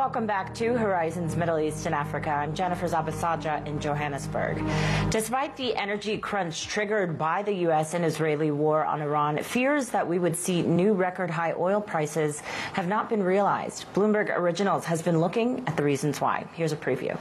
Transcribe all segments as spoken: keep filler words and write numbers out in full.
Welcome back to Horizons Middle East and Africa. I'm Jennifer Zabasadja in Johannesburg. Despite the energy crunch triggered by the U S and Israeli war on Iran, fears that we would see new record high oil prices have not been realized. Bloomberg Originals has been looking at the reasons why. Here's a preview.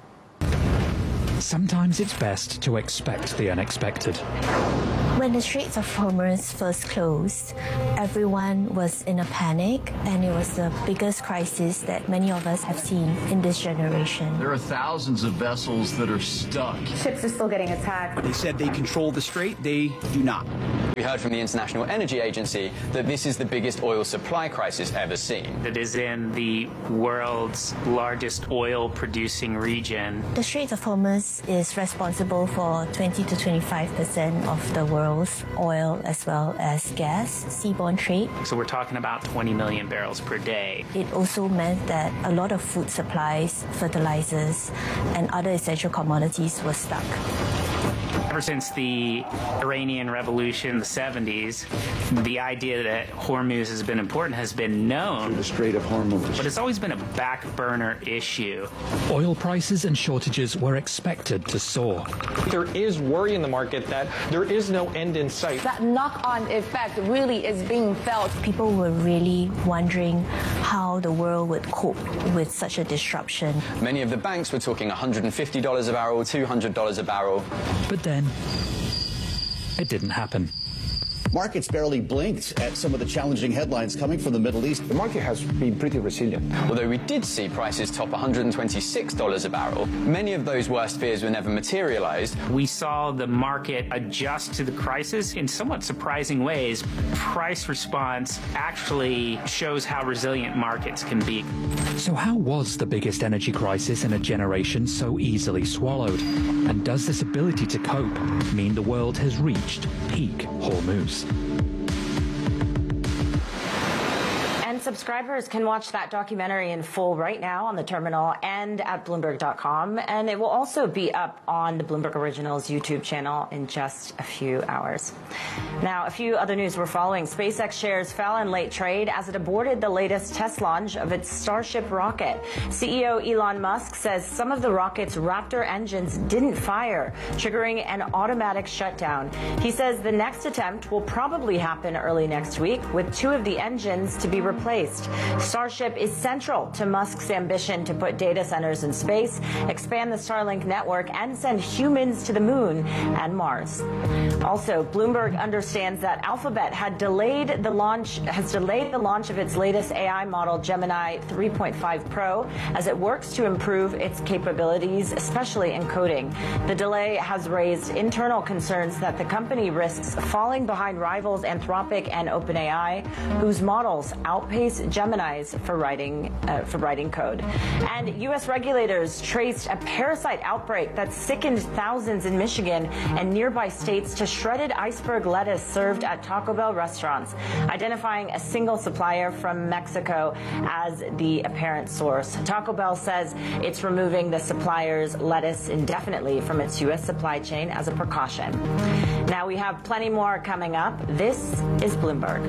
Sometimes it's best to expect the unexpected. When the Straits of Hormuz first closed, everyone was in a panic, and it was the biggest crisis that many of us have seen in this generation. There are thousands of vessels that are stuck. Ships are still getting attacked. They said they control the strait. They do not. We heard from the International Energy Agency that this is the biggest oil supply crisis ever seen. It is in the world's largest oil-producing region. The Straits of Hormuz is responsible for twenty to twenty-five percent of the world's oil as well as gas seaborne trade. So we're talking about twenty million barrels per day. It also meant that a lot of food supplies, fertilizers, and other essential commodities were stuck. Ever since the Iranian Revolution in the seventies, the idea that Hormuz has been important has been known. The Strait of Hormuz. But it's always been a back burner issue. Oil prices and shortages were expected to soar. There is worry in the market that there is no end in sight. That knock-on effect really is being felt. People were really wondering how the world would cope with such a disruption. Many of the banks were talking one hundred fifty dollars a barrel, two hundred dollars a barrel. But then, it didn't happen. Markets barely blinked at some of the challenging headlines coming from the Middle East. The market has been pretty resilient. Although we did see prices top one hundred twenty-six dollars a barrel, many of those worst fears were never materialized. We saw the market adjust to the crisis in somewhat surprising ways. Price response actually shows how resilient markets can be. So how was the biggest energy crisis in a generation so easily swallowed? And does this ability to cope mean the world has reached peak Hormuz? And subscribers can watch that documentary in full right now on the terminal and at Bloomberg dot com. And it will also be up on the Bloomberg Originals YouTube channel in just a few hours. Now, a few other news we're following. SpaceX shares fell in late trade as it aborted the latest test launch of its Starship rocket. C E O Elon Musk says some of the rocket's Raptor engines didn't fire, triggering an automatic shutdown. He says the next attempt will probably happen early next week, with two of the engines to be replaced. Starship is central to Musk's ambition to put data centers in space, expand the Starlink network, and send humans to the moon and Mars. Also, Bloomberg understands that Alphabet had delayed the launch, has delayed the launch of its latest A I model, Gemini three point five Pro, as it works to improve its capabilities, especially in coding. The delay has raised internal concerns that the company risks falling behind rivals Anthropic and OpenAI, whose models outpace Gemini's for writing uh, for writing code. And U S regulators traced a parasite outbreak that sickened thousands in Michigan and nearby states to shredded iceberg lettuce served at Taco Bell restaurants, identifying a single supplier from Mexico as the apparent source. Taco Bell says it's removing the supplier's lettuce indefinitely from its U S supply chain as a precaution. Now we have plenty more coming up. This is Bloomberg.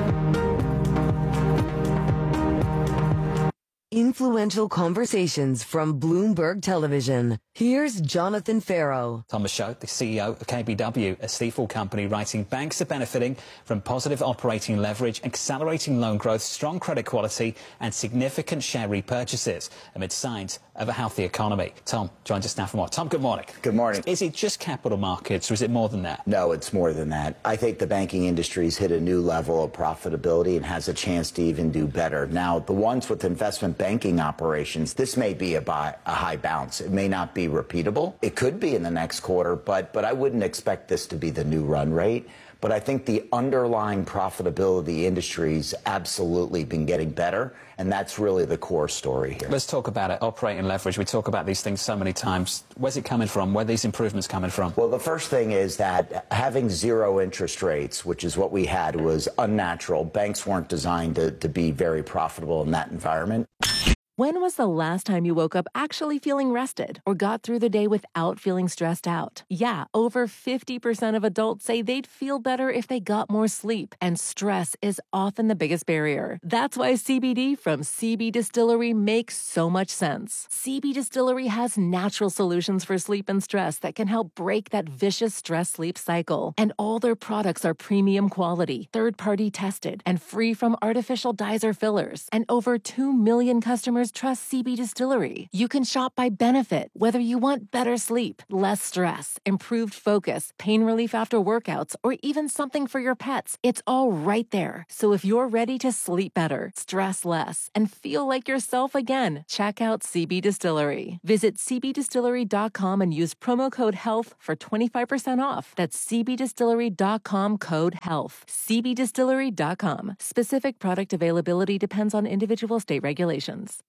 Influential conversations from Bloomberg Television. Here's Jonathan Farrow. Thomas Shoat, the C E O of K B W, a Stifel company, writing banks are benefiting from positive operating leverage, accelerating loan growth, strong credit quality, and significant share repurchases amid signs of a healthy economy. Tom joins us now from what? Tom, good morning. Good morning. Is it just capital markets, or is it more than that? No, it's more than that. I think the banking industry's hit a new level of profitability and has a chance to even do better. Now, the ones with investment banking operations, this may be a, buy, a high bounce. It may not be repeatable. It could be in the next quarter, but but I wouldn't expect this to be the new run rate. But I think the underlying profitability industry's absolutely been getting better, and that's really the core story here. Let's talk about it. Operating leverage. We talk about these things so many times. Where's it coming from? Where are these improvements coming from? Well, the first thing is that having zero interest rates, which is what we had, was unnatural. Banks weren't designed to, to be very profitable in that environment. When was the last time you woke up actually feeling rested or got through the day without feeling stressed out? Yeah, over fifty percent of adults say they'd feel better if they got more sleep, and stress is often the biggest barrier. That's why C B D from C B Distillery makes so much sense. C B Distillery has natural solutions for sleep and stress that can help break that vicious stress-sleep cycle. And all their products are premium quality, third-party tested, and free from artificial dyes or fillers. And over two million customers trust C B Distillery. You can shop by benefit, whether you want better sleep, less stress, improved focus, pain relief after workouts, or even something for your pets. It's all right there. So if you're ready to sleep better, stress less, and feel like yourself again, check out C B Distillery. Visit c b distillery dot com and use promo code HEALTH for twenty-five percent off. That's c b distillery dot com code HEALTH. c b distillery dot com. Specific product availability depends on individual state regulations.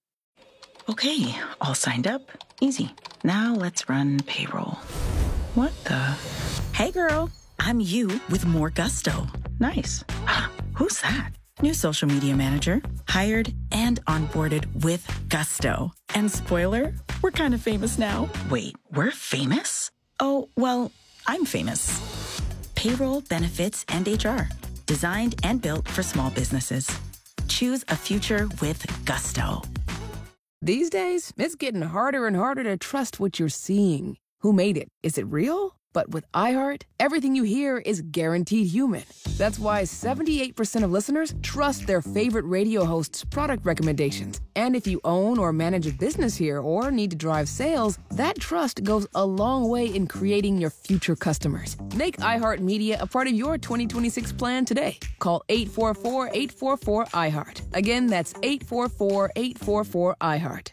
Okay, all signed up. Easy. Now let's run payroll. What the? Hey girl, I'm you with more gusto. Nice. Who's that? New social media manager, hired and onboarded with gusto. And spoiler, we're kind of famous now. Wait, we're famous? Oh, well, I'm famous. Payroll, benefits, and H R. Designed and built for small businesses. Choose a future with gusto. These days, it's getting harder and harder to trust what you're seeing. Who made it? Is it real? But with iHeart, everything you hear is guaranteed human. That's why seventy-eight percent of listeners trust their favorite radio hosts' product recommendations. And if you own or manage a business here or need to drive sales, that trust goes a long way in creating your future customers. Make iHeartMedia a part of your twenty twenty-six plan today. Call eight four four, eight four four, iHeart. Again, that's eight four four, eight four four, iHeart.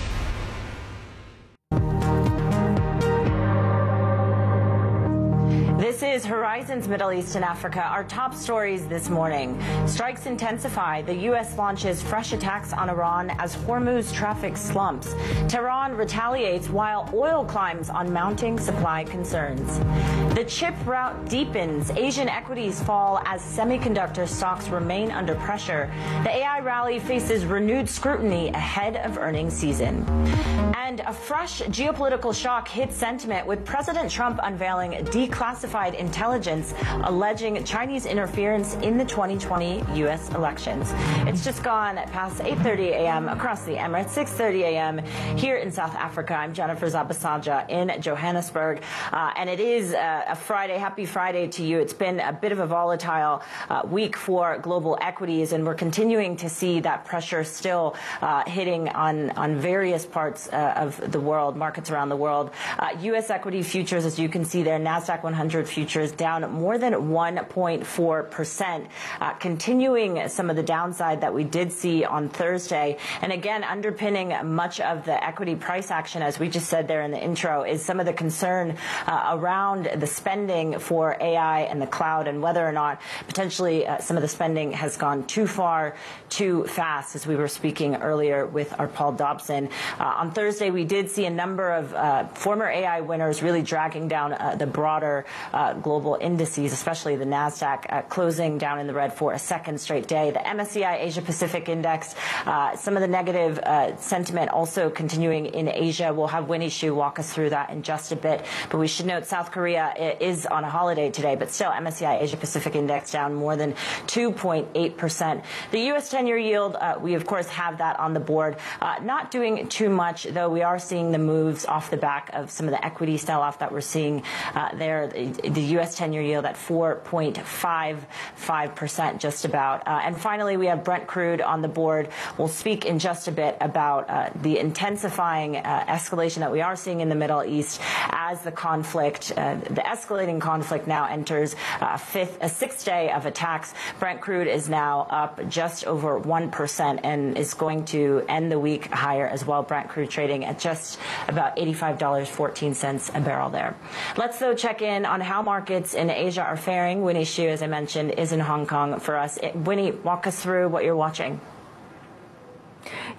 This is Horizons Middle East and Africa. Our top stories this morning. Strikes intensify. The U S launches fresh attacks on Iran as Hormuz traffic slumps. Tehran retaliates while oil climbs on mounting supply concerns. The chip rout deepens. Asian equities fall as semiconductor stocks remain under pressure. The A I rally faces renewed scrutiny ahead of earnings season. And a fresh geopolitical shock hits sentiment with President Trump unveiling declassified intelligence alleging Chinese interference in the twenty twenty U S elections. It's just gone past eight thirty a m across the Emirates, six thirty a m here in South Africa. I'm Jennifer Zabasanja in Johannesburg, uh, and it is uh, a Friday. Happy Friday to you. It's been a bit of a volatile uh, week for global equities, and we're continuing to see that pressure still uh, hitting on, on various parts uh, of the world, markets around the world. Uh, U S equity futures, as you can see there, NASDAQ one hundred futures down more than one point four percent, uh, continuing some of the downside that we did see on Thursday. And again, underpinning much of the equity price action, as we just said there in the intro, is some of the concern uh, around the spending for A I and the cloud, and whether or not potentially uh, some of the spending has gone too far, too fast, as we were speaking earlier with our Paul Dobson. Uh, on Thursday, we did see a number of uh, former A I winners really dragging down uh, the broader Uh, global indices, especially the NASDAQ, uh, closing down in the red for a second straight day. The M S C I Asia Pacific Index, uh, some of the negative uh, sentiment also continuing in Asia. We'll have Winnie Xu walk us through that in just a bit. But we should note South Korea is on a holiday today, but still M S C I Asia Pacific Index down more than two point eight percent. The U S ten-year yield, uh, we of course have that on the board. Uh, not doing too much, though we are seeing the moves off the back of some of the equity sell-off that we're seeing uh, there. The U S ten-year yield at four point five five percent just about. Uh, and finally, we have Brent crude on the board. We'll speak in just a bit about uh, the intensifying uh, escalation that we are seeing in the Middle East as the conflict, uh, the escalating conflict now enters a fifth, a sixth day of attacks. Brent crude is now up just over one percent and is going to end the week higher as well. Brent crude trading at just about eighty-five dollars and fourteen cents a barrel there. Let's, though, check in on how markets in Asia are faring. Winnie Xu, as I mentioned, is in Hong Kong for us. Winnie, walk us through what you're watching.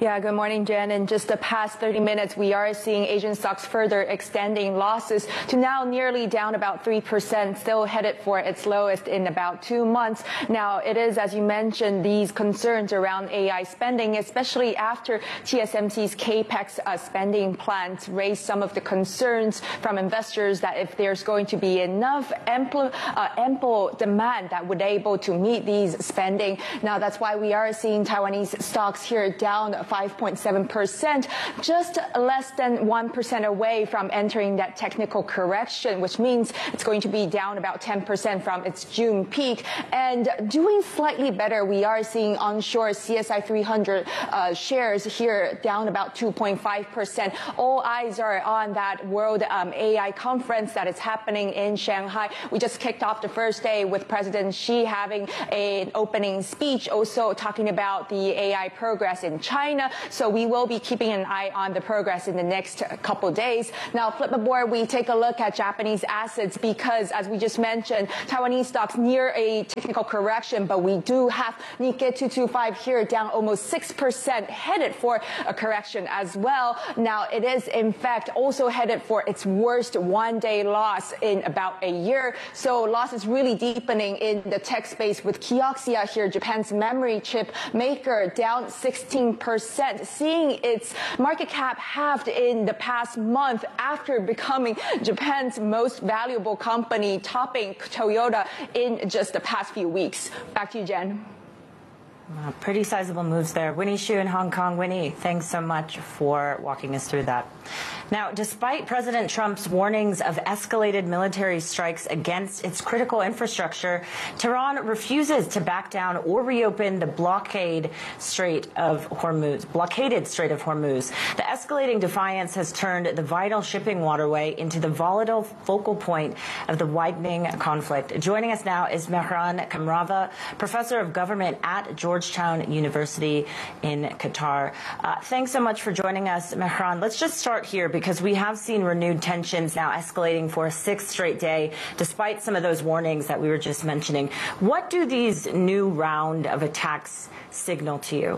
Yeah, good morning, Jen. In just the past thirty minutes, we are seeing Asian stocks further extending losses to now nearly down about three percent, still headed for its lowest in about two months. Now, it is, as you mentioned, these concerns around A I spending, especially after T S M C's CAPEX uh, spending plans raised some of the concerns from investors that if there's going to be enough ample, uh, ample demand that would able to meet these spending. Now, that's why we are seeing Taiwanese stocks here down five point seven percent, just less than one percent away from entering that technical correction, which means it's going to be down about ten percent from its June peak. And doing slightly better, we are seeing onshore C S I three hundred uh, shares here down about two point five percent. All eyes are on that World um, A I conference that is happening in Shanghai. We just kicked off the first day with President Xi having an opening speech, also talking about the A I progress in China. So we will be keeping an eye on the progress in the next couple days. Now, flip aboard, we take a look at Japanese assets because, as we just mentioned, Taiwanese stocks near a technical correction, but we do have Nikkei two twenty-five here down almost six percent, headed for a correction as well. Now, it is, in fact, also headed for its worst one-day loss in about a year. So loss is really deepening in the tech space with Kioxia here, Japan's memory chip maker, down sixteen percent, seeing its market cap halved in the past month after becoming Japan's most valuable company, topping Toyota in just the past few weeks. Back to you, Jen. Uh, pretty sizable moves there. Winnie Xu in Hong Kong. Winnie, thanks so much for walking us through that. Now, despite President Trump's warnings of escalated military strikes against its critical infrastructure, Tehran refuses to back down or reopen the blockade Strait of Hormuz, blockaded Strait of Hormuz. The escalating defiance has turned the vital shipping waterway into the volatile focal point of the widening conflict. Joining us now is Mehran Kamrava, professor of government at Georgetown University in Qatar. Uh, thanks so much for joining us, Mehran. Let's just start here, because we have seen renewed tensions now escalating for a sixth straight day, despite some of those warnings that we were just mentioning. What do these new round of attacks signal to you?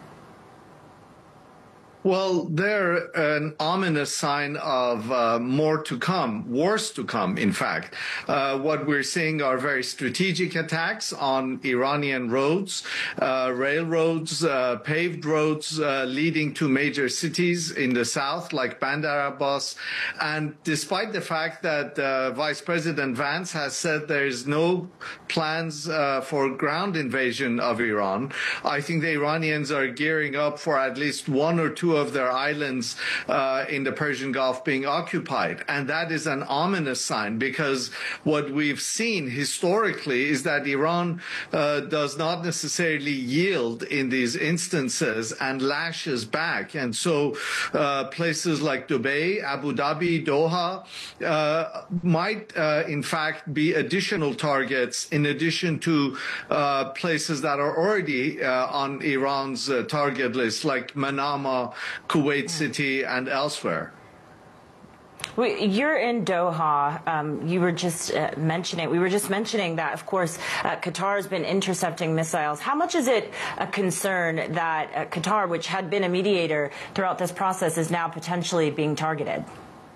Well, they're an ominous sign of uh, more to come, worse to come, in fact. Uh, what we're seeing are very strategic attacks on Iranian roads, uh, railroads, uh, paved roads uh, leading to major cities in the south, like Bandar Abbas. And despite the fact that uh, Vice President Vance has said there's no plans uh, for ground invasion of Iran, I think the Iranians are gearing up for at least one or two of their islands uh, in the Persian Gulf being occupied. And that is an ominous sign, because what we've seen historically is that Iran uh, does not necessarily yield in these instances and lashes back. And so uh, places like Dubai, Abu Dhabi, Doha uh, might uh, in fact be additional targets in addition to uh, places that are already uh, on Iran's uh, target list, like Manama, Kuwait City, and elsewhere. You're in Doha. Um, you were just uh, mentioning, we were just mentioning that, of course, uh, Qatar has been intercepting missiles. How much is it a concern that uh, Qatar, which had been a mediator throughout this process, is now potentially being targeted?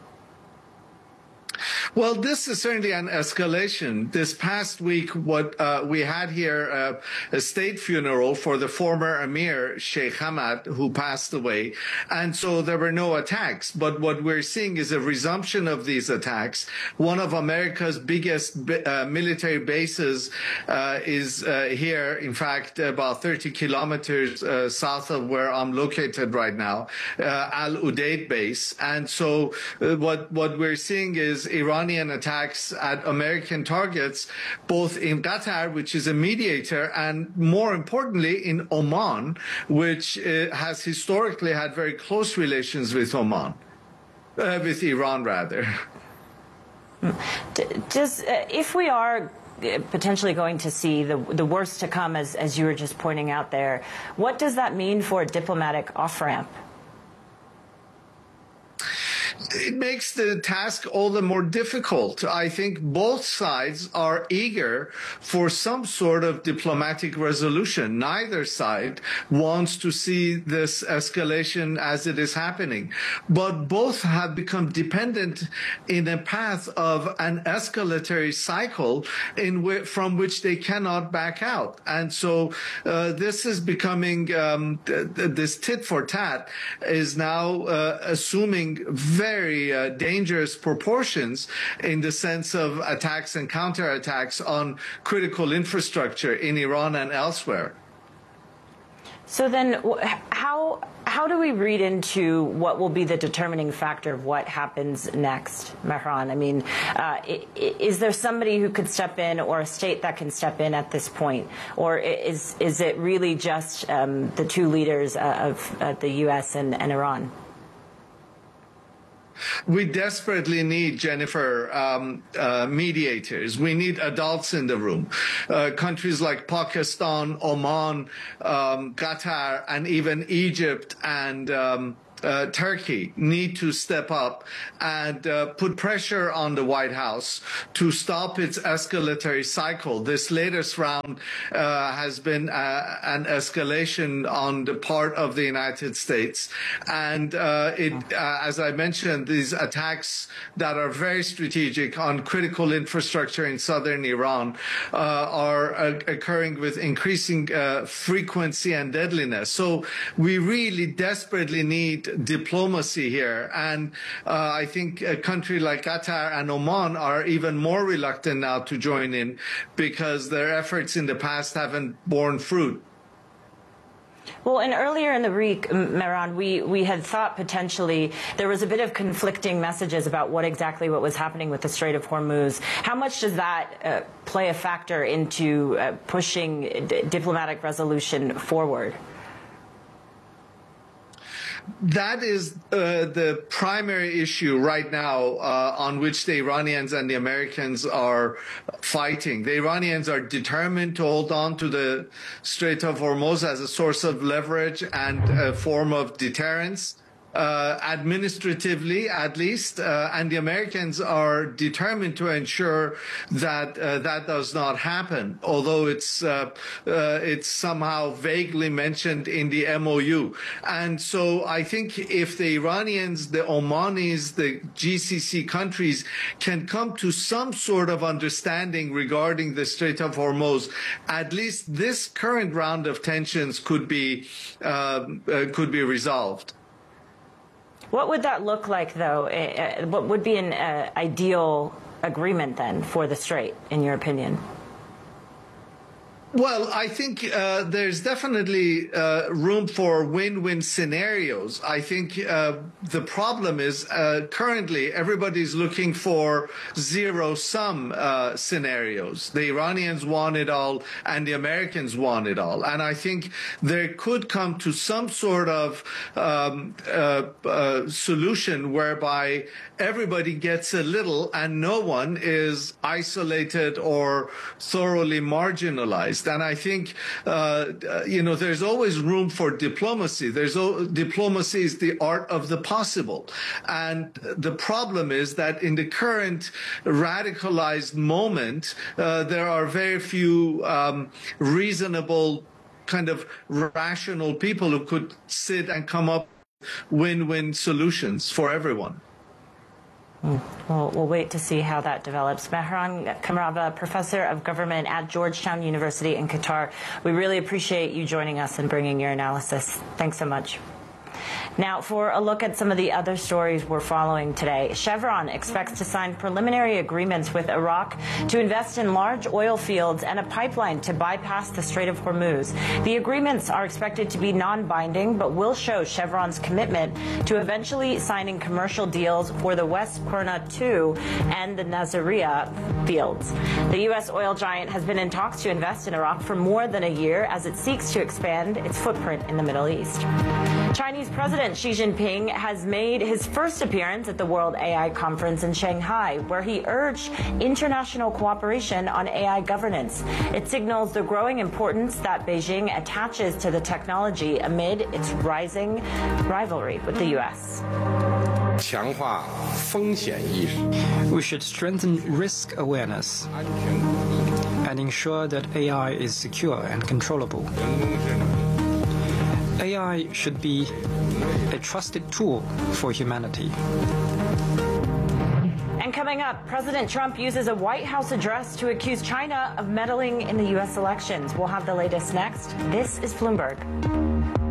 Well, this is certainly an escalation. This past week, what uh, we had here, uh, a state funeral for the former emir, Sheikh Hamad, who passed away. And so there were no attacks. But what we're seeing is a resumption of these attacks. One of America's biggest uh, military bases uh, is uh, here, in fact, about thirty kilometers uh, south of where I'm located right now, uh, Al Udeid base. And so uh, what, what we're seeing is Iranian attacks at American targets, both in Qatar, which is a mediator, and more importantly in Oman, which uh, has historically had very close relations with Oman, uh, with Iran rather. Does, uh, if we are potentially going to see the, the worst to come, as, as you were just pointing out there, what does that mean for a diplomatic off-ramp? it makes the task all the more difficult. I think both sides are eager for some sort of diplomatic resolution. Neither side wants to see this escalation as it is happening, but both have become dependent in a path of an escalatory cycle in which, from which they cannot back out. And so uh, this is becoming, um, th- th- this tit for tat is now uh, assuming very uh, dangerous proportions in the sense of attacks and counterattacks on critical infrastructure in Iran and elsewhere. So then how how do we read into what will be the determining factor of what happens next, Mehran? I mean, uh, is there somebody who could step in or a state that can step in at this point? Or is, is it really just um, the two leaders of uh, the U S and, and Iran? We desperately need, Jennifer, um, uh, mediators. We need adults in the room. Uh, countries like Pakistan, Oman, um, Qatar, and even Egypt and um, Uh, Turkey need to step up and uh, put pressure on the White House to stop its escalatory cycle. This latest round uh, has been uh, an escalation on the part of the United States. And uh, it, uh, as I mentioned, these attacks that are very strategic on critical infrastructure in southern Iran uh, are uh, occurring with increasing uh, frequency and deadliness. So we really desperately need diplomacy here. And uh, I think a country like Qatar and Oman are even more reluctant now to join in because their efforts in the past haven't borne fruit. Well, and earlier in the week, Mehran, we, we had thought potentially there was a bit of conflicting messages about what exactly what was happening with the Strait of Hormuz. How much does that uh, play a factor into uh, pushing d- diplomatic resolution forward? That is uh, the primary issue right now uh, on which the Iranians and the Americans are fighting. The Iranians are determined to hold on to the Strait of Hormuz as a source of leverage and a form of deterrence. Uh, administratively, at least, uh, and the Americans are determined to ensure that uh, that does not happen, although it's uh, uh, it's somehow vaguely mentioned in the M O U. And so I think if the Iranians, the Omanis, the G C C countries can come to some sort of understanding regarding the Strait of Hormuz, at least this current round of tensions could be uh, uh, could be resolved. What would that look like, though? Uh, what would be an uh, ideal agreement, then, for the Strait, in your opinion? Well, I think uh, there's definitely uh, room for win-win scenarios. I think uh, the problem is uh, currently everybody's looking for zero-sum uh, scenarios. The Iranians want it all and the Americans want it all. And I think there could come to some sort of um, uh, uh, solution whereby everybody gets a little and no one is isolated or thoroughly marginalized. And I think, uh, you know, there's always room for diplomacy. There's o- diplomacy is the art of the possible. And the problem is that in the current radicalized moment, uh, there are very few um, reasonable, kind of rational people who could sit and come up with win-win solutions for everyone. Well, we'll wait to see how that develops. Mehran Kamarava, professor of government at Georgetown University in Qatar. We really appreciate you joining us and bringing your analysis. Thanks so much. Now, for a look at some of the other stories we're following today, Chevron expects to sign preliminary agreements with Iraq to invest in large oil fields and a pipeline to bypass the Strait of Hormuz. The agreements are expected to be non-binding, but will show Chevron's commitment to eventually signing commercial deals for the West Qurna two and the Nasiriyah fields. The U S oil giant has been in talks to invest in Iraq for more than a year as it seeks to expand its footprint in the Middle East. Chinese President Xi Jinping has made his first appearance at the World A I Conference in Shanghai, where he urged international cooperation on A I governance. It signals the growing importance that Beijing attaches to the technology amid its rising rivalry with the U S. 强化风险意识。 We should strengthen risk awareness and ensure that A I is secure and controllable. A I should be a trusted tool for humanity. And coming up, President Trump uses a White House address to accuse China of meddling in the U S elections. We'll have the latest next. This is Bloomberg.